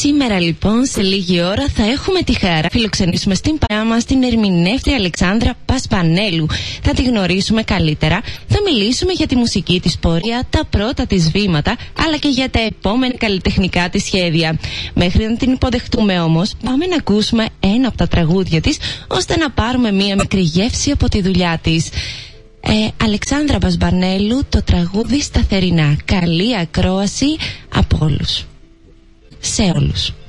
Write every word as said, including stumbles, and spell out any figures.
Σήμερα λοιπόν σε λίγη ώρα θα έχουμε τη χαρά να φιλοξενήσουμε στην παρέα μας την ερμηνεύτρια Αλεξάνδρα Πασπανέλου. Θα τη γνωρίσουμε καλύτερα, θα μιλήσουμε για τη μουσική της πορεία, τα πρώτα της βήματα, αλλά και για τα επόμενα καλλιτεχνικά της σχέδια. Μέχρι να την υποδεχτούμε όμως, πάμε να ακούσουμε ένα από τα τραγούδια της, ώστε να πάρουμε μία μικρή γεύση από τη δουλειά της. Ε, Αλεξάνδρα Πασπανέλου, το τραγούδι Σταθερινά. Καλή ακρόαση από όλους. Σε όλους.